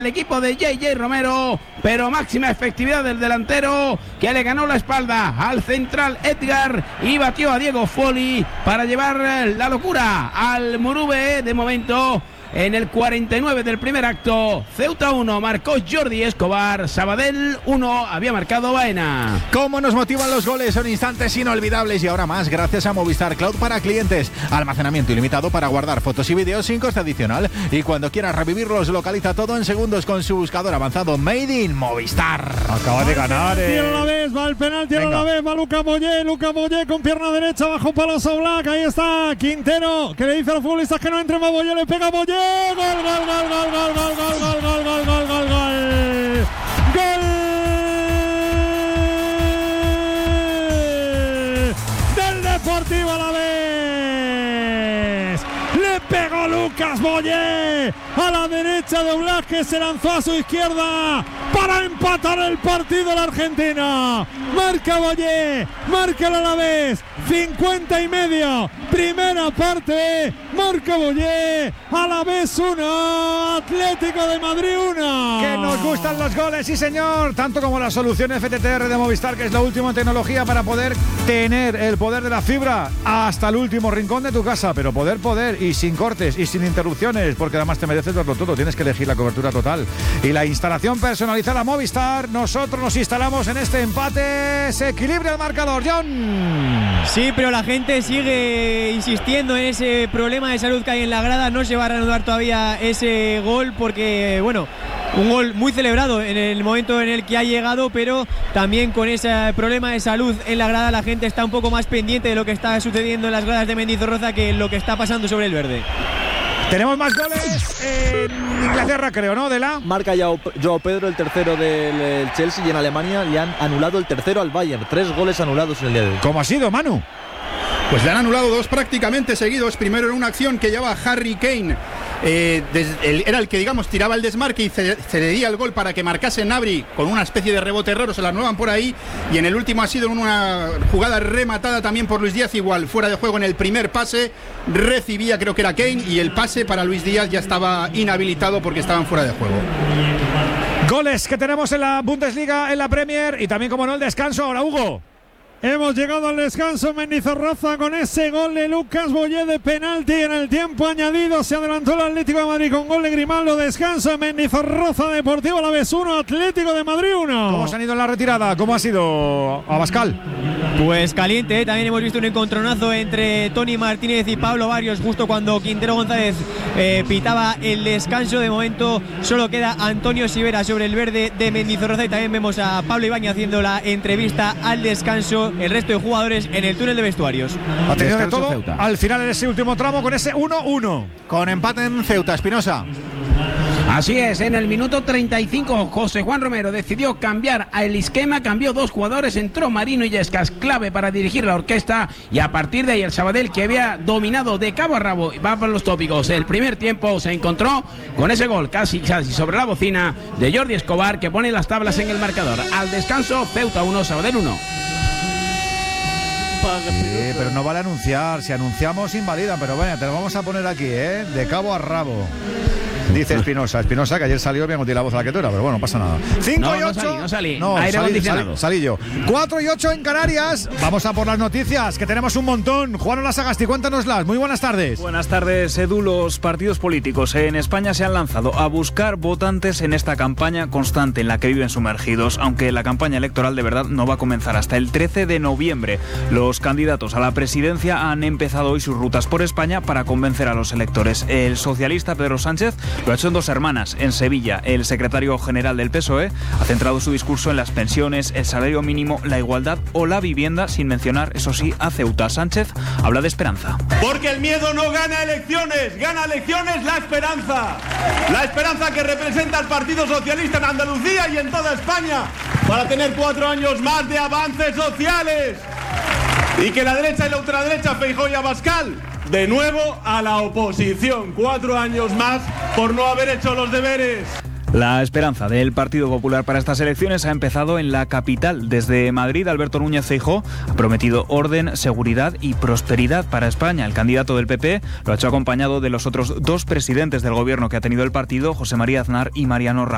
el equipo de JJ Romero, pero máxima efectividad del delantero, que le ganó la espalda al central Edgar y batió a Diego Folli para llevar la locura al Murube. De momento, en el 49 del primer acto, Ceuta 1 marcó Jordi Escobar, Sabadell 1 había marcado Baena. ¿Cómo nos motivan los goles? Son instantes inolvidables y ahora más gracias a Movistar Cloud para clientes. Almacenamiento ilimitado para guardar fotos y vídeos sin coste adicional. Y cuando quieras revivirlos, localiza todo en segundos con su buscador avanzado Made in Movistar. Acaba de ganar. Tira la vez, va el penalti a la vez, va Luka Mollé con pierna derecha bajo palos a Oblak. Ahí está Quintero, que le dice a los futbolistas que no entre más. Mollé le pega a Mollé. Gol. Del Deportivo Alavés. Le pegó Lucas Mollé a la derecha de Oblak, que se lanzó a su izquierda para empatar el partido la Argentina. Marca Mollé, marca el Alavés, 50:30, primera parte, marca Mollé, Alavés 1, Atlético de Madrid 1. Que nos gustan los goles, sí señor, tanto como la solución FTTR de Movistar, que es la última tecnología para poder tener el poder de la fibra hasta el último rincón de tu casa, pero poder y sin cortes y sin interrupciones, porque además te mereces verlo todo, tienes que elegir la cobertura total y la instalación personalizada Movistar. Nosotros nos instalamos en este empate. Se equilibra el marcador, John. Sí, pero la gente sigue insistiendo en ese problema de salud que hay en la grada. No se va a reanudar todavía ese gol porque, bueno, un gol muy celebrado en el momento en el que ha llegado, pero también con ese problema de salud en la grada la gente está un poco más pendiente de lo que está sucediendo en las gradas de Mendizorroza que lo que está pasando sobre el verde. Tenemos más goles en Inglaterra, creo, ¿no? Marca Joao Pedro el tercero del Chelsea, y en Alemania le han anulado el tercero al Bayern. 3 goles anulados en el día de hoy. ¿Cómo ha sido, Manu? Pues le han anulado 2 prácticamente seguidos. Primero en una acción que llevaba Harry Kane. Era el que, digamos, tiraba el desmarque y cedía el gol para que marcase Gnabry con una especie de rebote raro, se la anulan por ahí. Y en el último ha sido una jugada rematada también por Luis Díaz, igual fuera de juego en el primer pase, recibía, creo que era Kane, y el pase para Luis Díaz ya estaba inhabilitado porque estaban fuera de juego. Goles que tenemos en la Bundesliga, en la Premier y también, como no, el descanso. Ahora, Hugo. Hemos llegado al descanso en Mendizorroza con ese gol de Lucas Mollé de penalti en el tiempo añadido. Se adelantó el Atlético de Madrid con gol de Grimaldo. Descanso en Mendizorroza, Deportivo Alavés 1, Atlético de Madrid 1. ¿Cómo se han ido en la retirada? ¿Cómo ha sido, Abascal? Pues caliente, ¿eh? También hemos visto un encontronazo entre Tony Martínez y Pablo Barrios justo cuando Quintero González pitaba el descanso. De momento solo queda Antonio Sivera sobre el verde de Mendizorroza y también vemos a Pablo Ibañez haciendo la entrevista al descanso. El resto de jugadores en el túnel de vestuarios. Ha tenido de todo Ceuta al final en ese último tramo con ese 1-1. Con empate en Ceuta, Espinosa. Así es, en el minuto 35 José Juan Romero decidió cambiar el esquema, cambió 2 jugadores, entró Marino Illescas, clave para dirigir la orquesta, y a partir de ahí el Sabadell, que había dominado de cabo a rabo, va por los tópicos. El primer tiempo se encontró con ese gol casi sobre la bocina de Jordi Escobar, que pone las tablas en el marcador. Al descanso, Ceuta 1, Sabadell 1. Sí, pero no vale anunciar. Si anunciamos, invalidan. Pero bueno, te lo vamos a poner aquí, de cabo a rabo. Dice Espinosa, que ayer salió bien útil la voz a la que tú era, pero bueno, no pasa nada. 5 y 8. No salí. Aire acondicionado. Salí yo. 4 y 8 en Canarias. Vamos a por las noticias, que tenemos un montón. Juan Olasagasti, cuéntanoslas. Muy buenas tardes. Buenas tardes, Edu. Los partidos políticos en España se han lanzado a buscar votantes en esta campaña constante en la que viven sumergidos, aunque la campaña electoral de verdad no va a comenzar hasta el 13 de noviembre. Los candidatos a la presidencia han empezado hoy sus rutas por España para convencer a los electores. El socialista Pedro Sánchez lo ha hecho en Dos Hermanas, en Sevilla. El secretario general del PSOE ha centrado su discurso en las pensiones, el salario mínimo, la igualdad o la vivienda, sin mencionar, eso sí, a Ceuta. Sánchez habla de esperanza. Porque el miedo no gana elecciones la esperanza. La esperanza que representa el Partido Socialista en Andalucía y en toda España para tener 4 años más de avances sociales. Y que la derecha y la ultraderecha, Feijóo y Abascal, de nuevo a la oposición. 4 años más por no haber hecho los deberes. La esperanza del Partido Popular para estas elecciones ha empezado en la capital. Desde Madrid, Alberto Núñez Feijóo ha prometido orden, seguridad y prosperidad para España. El candidato del PP lo ha hecho acompañado de los otros 2 presidentes del gobierno que ha tenido el partido, José María Aznar y Mariano Rajoy.